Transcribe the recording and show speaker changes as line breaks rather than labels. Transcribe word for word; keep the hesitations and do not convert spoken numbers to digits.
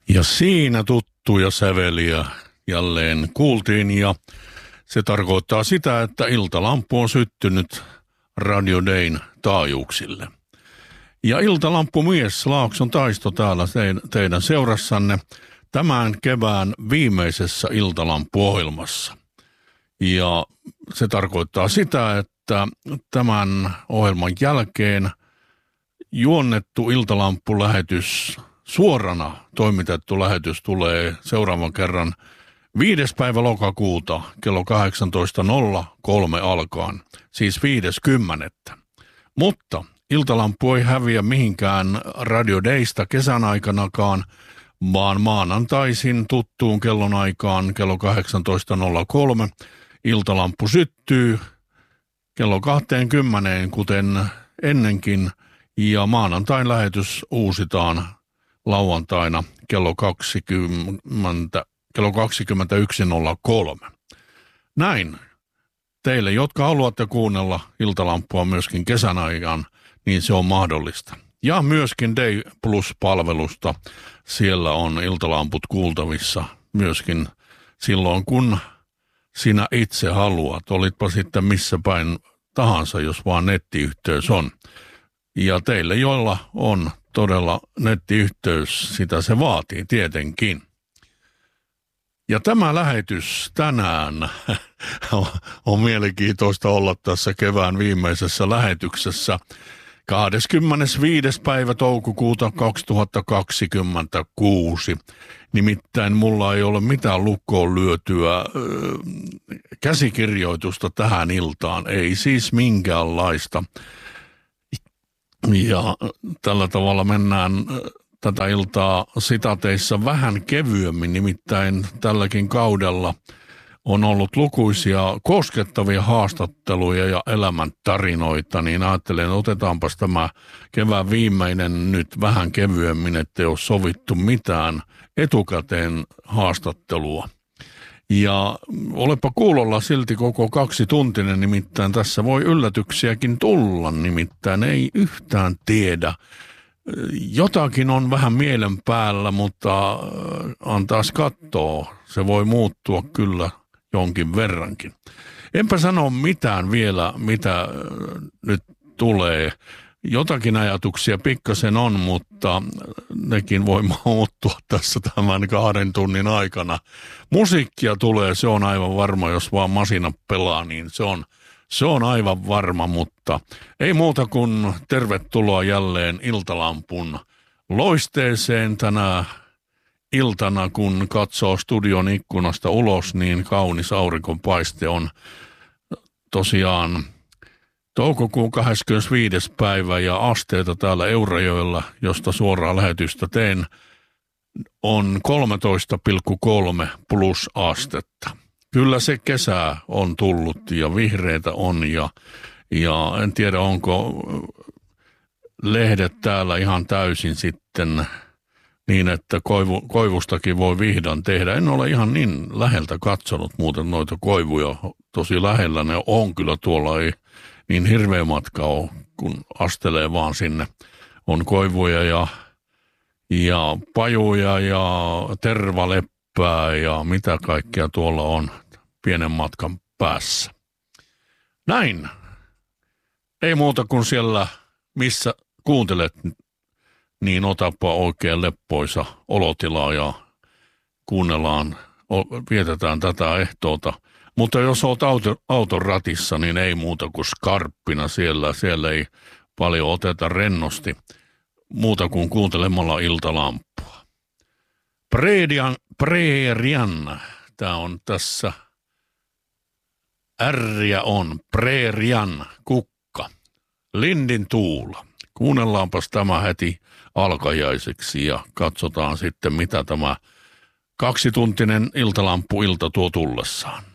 Ja siinä tuttuja säveliä jälleen kuultiin ja se tarkoittaa sitä, että iltalampu on syttynyt Radio Dayn taajuuksille. Ja iltalampumies Laakson Taisto täällä teidän seurassanne tämän kevään viimeisessä iltalampuohjelmassa. Ja se tarkoittaa sitä, että tämän ohjelman jälkeen juonnettu iltalampulähetys, suorana toimitettu lähetys tulee seuraavan kerran viides päivä lokakuuta kello kahdeksantoista nolla kolme alkaen, siis viides kymmenettä. Mutta iltalampu ei häviä mihinkään Radio Daysta kesän aikanakaan, vaan maanantaisin tuttuun kellonaikaan kello kahdeksantoista nolla kolme iltalampu syttyy kello kaksikymmentä, kuten ennenkin, ja maanantain lähetys uusitaan lauantaina kello kaksikymmentä, kello kaksikymmentäyksi nolla kolme. Näin. Teille, jotka haluatte kuunnella iltalampua myöskin kesän ajan, niin se on mahdollista. Ja myöskin Day Plus-palvelusta. Siellä on iltalamput kuultavissa myöskin silloin, kun sinä itse haluat. Olitpa sitten missä päin tahansa, jos vaan nettiyhteys on. Ja teille, joilla on todella nettiyhteys, sitä se vaatii tietenkin. Ja tämä lähetys tänään on mielenkiintoista olla tässä kevään viimeisessä lähetyksessä. kahdeskymmenesviides päivä toukokuuta kaksituhattakaksikymmentäkuusi. Nimittäin mulla ei ole mitään lukkoon lyötyä ö, käsikirjoitusta tähän iltaan, ei siis minkäänlaista. Ja tällä tavalla mennään tätä iltaa sitateissa vähän kevyemmin, nimittäin tälläkin kaudella on ollut lukuisia koskettavia haastatteluja ja elämäntarinoita, niin ajattelen, että otetaanpas tämä kevään viimeinen nyt vähän kevyemmin, ettei ole sovittu mitään etukäteen haastattelua. Ja olepa kuulolla silti koko kaksi tuntinen, nimittäin tässä voi yllätyksiäkin tulla, nimittäin ei yhtään tiedä. Jotakin on vähän mielen päällä, mutta antaas kattoo. Se voi muuttua kyllä jonkin verrankin. Enpä sano mitään vielä, mitä nyt tulee. Jotakin ajatuksia pikkasen on, mutta nekin voi muuttua tässä tämän kahden tunnin aikana. Musiikkia tulee, se on aivan varma, jos vaan masina pelaa, niin se on, se on aivan varma, mutta ei muuta kuin tervetuloa jälleen iltalampun loisteeseen tänä iltana, kun katsoo studion ikkunasta ulos, niin kaunis aurinkonpaiste on tosiaan toukokuun kahdeskymmenesviides päivä ja asteita täällä Eurajoella, josta suoraa lähetystä teen, on kolmetoista pilkku kolme plus astetta. Kyllä se kesä on tullut ja vihreitä on ja, ja en tiedä onko lehdet täällä ihan täysin sitten niin, että koivu, koivustakin voi vihdan tehdä. En ole ihan niin läheltä katsonut muuten noita koivuja. Tosi lähellä ne on kyllä, tuolla ei niin hirveä matka ole, kun astelee vaan sinne. On koivuja ja, ja pajuja ja tervaleppää ja mitä kaikkea tuolla on pienen matkan päässä. Näin. Ei muuta kuin siellä, missä kuuntelet, niin otapa oikein leppoisa olotila ja kuunnellaan, vietetään tätä ehtoota. Mutta jos olet auto, auton ratissa, niin ei muuta kuin skarppina siellä. Siellä ei paljon oteta rennosti muuta kuin kuuntelemalla iltalampua. Predian, Prerian, tämä on tässä, ärjä on, Prerian kukka, Lindin tuula. Kuunnellaanpas tämä heti alkajaiseksi ja katsotaan sitten, mitä tämä kaksituntinen iltalampu ilta tuo tullessaan.